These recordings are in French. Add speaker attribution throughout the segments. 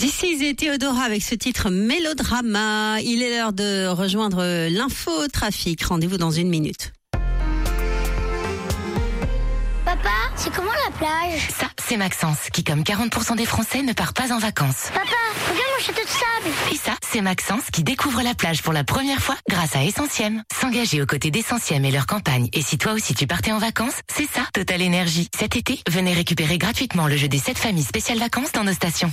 Speaker 1: This is Théodora avec ce titre Mélodrama. Il est l'heure de rejoindre l'infotrafic. Rendez-vous dans 1 minute.
Speaker 2: Papa, c'est comment la plage?
Speaker 3: Ça, c'est Maxence, qui comme 40% des Français ne part pas en vacances.
Speaker 2: Papa, regarde mon château de sable.
Speaker 3: Et ça, c'est Maxence qui découvre la plage pour la première fois grâce à Essentiel. S'engager aux côtés d'Essentiel et leur campagne. Et si toi aussi tu partais en vacances, c'est ça, Total Énergie. Cet été, venez récupérer gratuitement le jeu des 7 familles spéciales vacances dans nos stations.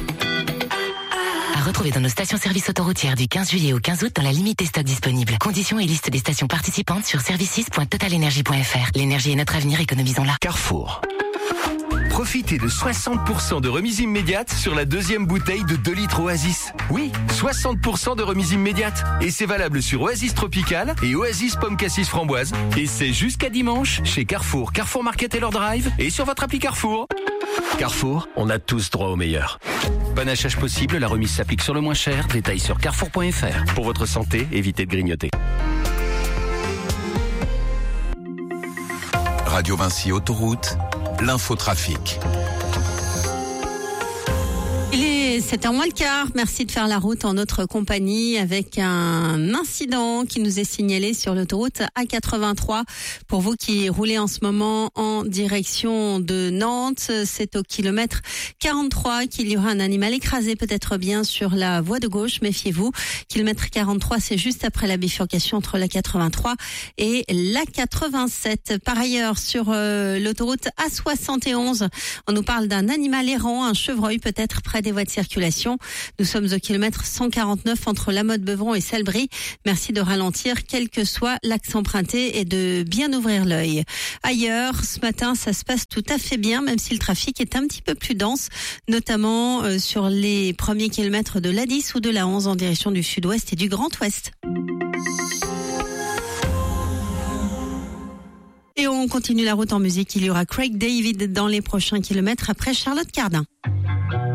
Speaker 3: À retrouver dans nos stations-service autoroutières du 15 juillet au 15 août dans la limite des stocks disponibles. Conditions et liste des stations participantes sur services.totalenergie.fr. L'énergie est notre avenir, économisons-la.
Speaker 4: Carrefour. Profitez de 60% de remise immédiate sur la deuxième bouteille de 2 litres Oasis. Oui, 60% de remise immédiate. Et c'est valable sur Oasis Tropical et Oasis Pomme Cassis Framboise. Et c'est jusqu'à dimanche chez Carrefour, Carrefour Market et leur drive et sur votre appli Carrefour. Carrefour, on a tous droit au meilleur. Panachage possible, la remise s'applique sur le moins cher. Détails sur carrefour.fr. Pour votre santé, évitez de grignoter.
Speaker 5: Radio Vinci Autoroute, l'infotrafic.
Speaker 1: Il est 7h moins le quart. Merci de faire la route en notre compagnie avec un incident qui nous est signalé sur l'autoroute A83. Pour vous qui roulez en ce moment en direction de Nantes, c'est au kilomètre 43 qu'il y aura un animal écrasé peut-être bien sur la voie de gauche. Méfiez-vous. Kilomètre 43, c'est juste après la bifurcation entre la 83 et la 87. Par ailleurs, sur l'autoroute A71, on nous parle d'un animal errant, un chevreuil peut-être près des voies de circulation. Nous sommes au kilomètre 149 entre La Motte-Beuvron et Salbris. Merci de ralentir, quel que soit l'axe emprunté, et de bien ouvrir l'œil. Ailleurs, ce matin, ça se passe tout à fait bien, même si le trafic est un petit peu plus dense, notamment sur les premiers kilomètres de l'A10 ou de l'A11 en direction du sud-ouest et du Grand Ouest. Et on continue la route en musique. Il y aura Craig David dans les prochains kilomètres après Charlotte Cardin.